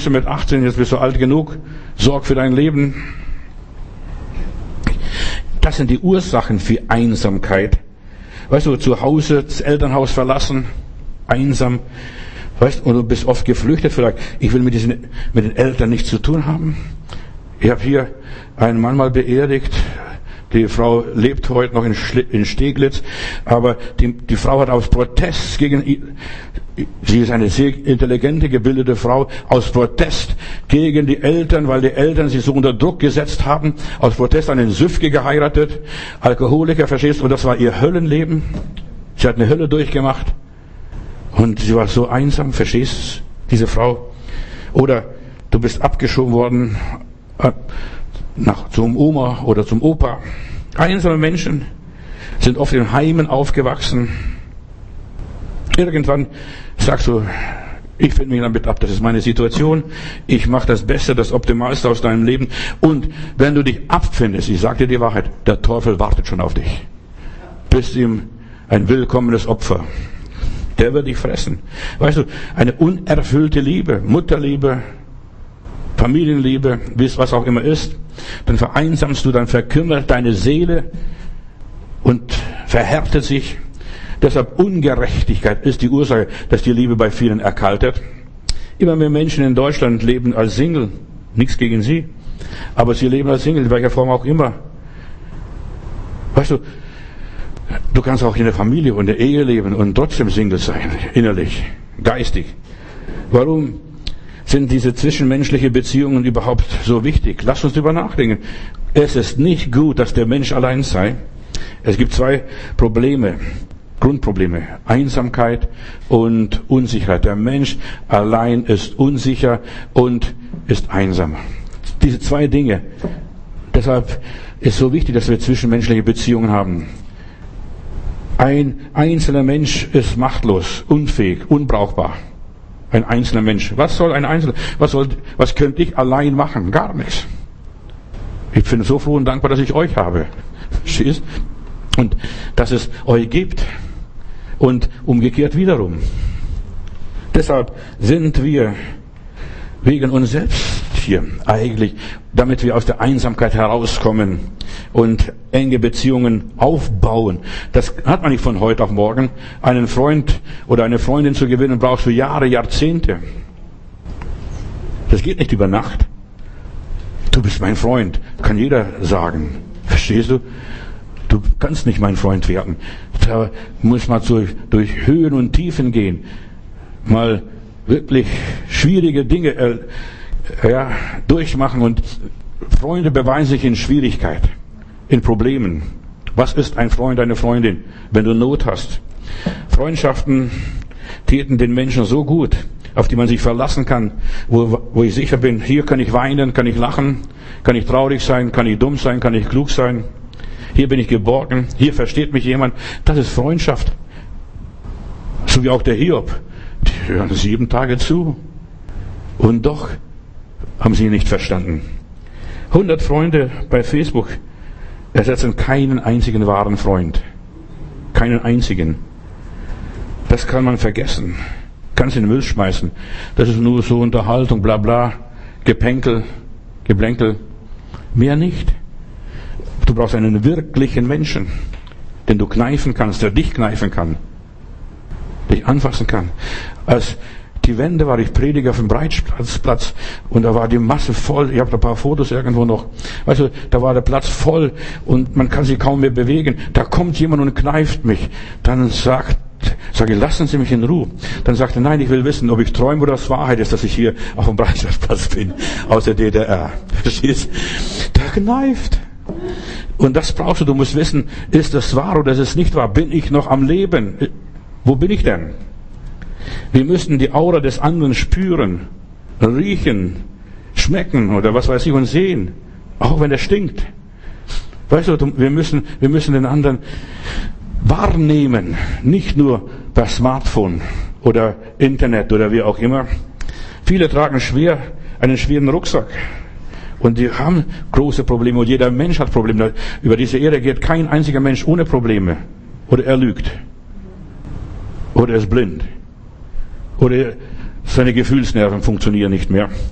kommst du mit 18, jetzt bist du alt genug, sorg für dein Leben. Das sind die Ursachen für Einsamkeit. Weißt du, zu Hause, das Elternhaus verlassen, einsam. Weißt du, und du bist oft geflüchtet vielleicht. Ich will mit den Eltern nichts zu tun haben. Ich habe hier einen Mann mal beerdigt. Die Frau lebt heute noch in Steglitz, aber die Frau hat aus Protest sie ist eine sehr intelligente, gebildete Frau, aus Protest gegen die Eltern, weil die Eltern sie so unter Druck gesetzt haben, aus Protest einen Süfke geheiratet, Alkoholiker, verstehst du, und das war ihr Höllenleben. Sie hat eine Hölle durchgemacht und sie war so einsam, verstehst du, diese Frau. Oder du bist abgeschoben worden zum Oma oder zum Opa. Einsame Menschen sind oft in Heimen aufgewachsen. Irgendwann sagst du, ich finde mich damit ab, das ist meine Situation, ich mache das Beste, das Optimalste aus deinem Leben. Und wenn du dich abfindest, ich sage dir die Wahrheit, der Teufel wartet schon auf dich. Bist ihm ein willkommenes Opfer. Der wird dich fressen. Weißt du, eine unerfüllte Liebe, Mutterliebe, Familienliebe, was auch immer ist, dann vereinsamst du, dann verkümmert deine Seele und verhärtet sich. Deshalb Ungerechtigkeit ist die Ursache, dass die Liebe bei vielen erkaltet. Immer mehr Menschen in Deutschland leben als Single. Nichts gegen sie. Aber sie leben als Single, in welcher Form auch immer. Weißt du, du kannst auch in der Familie und der Ehe leben und trotzdem Single sein, innerlich, geistig. Warum sind diese zwischenmenschlichen Beziehungen überhaupt so wichtig? Lass uns darüber nachdenken. Es ist nicht gut, dass der Mensch allein sei. Es gibt zwei Grundprobleme. Einsamkeit und Unsicherheit. Der Mensch allein ist unsicher und ist einsam. Diese zwei Dinge. Deshalb ist es so wichtig, dass wir zwischenmenschliche Beziehungen haben. Ein einzelner Mensch ist machtlos, unfähig, unbrauchbar. Ein einzelner Mensch. Was könnte ich allein machen? Gar nichts. Ich bin so froh und dankbar, dass ich euch habe. Verstehst? Und dass es euch gibt. Und umgekehrt wiederum. Deshalb sind wir wegen uns selbst hier eigentlich, damit wir aus der Einsamkeit herauskommen und enge Beziehungen aufbauen. Das hat man nicht von heute auf morgen. Einen Freund oder eine Freundin zu gewinnen, brauchst du Jahre, Jahrzehnte. Das geht nicht über Nacht. Du bist mein Freund, kann jeder sagen. Verstehst du? Du kannst nicht mein Freund werden. Da muss man durch Höhen und Tiefen gehen. Mal wirklich schwierige Dinge durchmachen. Und Freunde beweisen sich in Schwierigkeit, in Problemen. Was ist ein Freund, eine Freundin, wenn du Not hast? Freundschaften täten den Menschen so gut, auf die man sich verlassen kann, wo ich sicher bin, hier kann ich weinen, kann ich lachen, kann ich traurig sein, kann ich dumm sein, kann ich klug sein. Hier bin ich geborgen, hier versteht mich jemand. Das ist Freundschaft. So wie auch der Hiob. Die hören 7 Tage zu. Und doch haben sie ihn nicht verstanden. 100 Freunde bei Facebook ersetzen keinen einzigen wahren Freund. Keinen einzigen. Das kann man vergessen. Kannst in den Müll schmeißen. Das ist nur so Unterhaltung, bla bla, Geplänkel. Mehr nicht. Du brauchst einen wirklichen Menschen, den du kneifen kannst, der dich kneifen kann, dich anfassen kann. Als die Wende war, ich predige auf dem Breitscheidplatz und da war die Masse voll. Ich habe da ein paar Fotos irgendwo noch. Weißt du, da war der Platz voll und man kann sich kaum mehr bewegen. Da kommt jemand und kneift mich. Dann sage ich, lassen Sie mich in Ruhe. Dann sagt er, nein, ich will wissen, ob ich träume oder es Wahrheit ist, dass ich hier auf dem Breitscheidplatz bin, aus der DDR. Verstehst? Der kneift. Und das brauchst du. Du musst wissen, ist das wahr oder ist es nicht wahr? Bin ich noch am Leben? Wo bin ich denn? Wir müssen die Aura des anderen spüren, riechen, schmecken oder was weiß ich und sehen. Auch wenn er stinkt. Weißt du, wir müssen den anderen wahrnehmen. Nicht nur per Smartphone oder Internet oder wie auch immer. Viele tragen einen schweren Rucksack. Und die haben große Probleme und jeder Mensch hat Probleme. Über diese Erde geht kein einziger Mensch ohne Probleme. Oder er lügt. Oder er ist blind. Oder seine Gefühlsnerven funktionieren nicht mehr.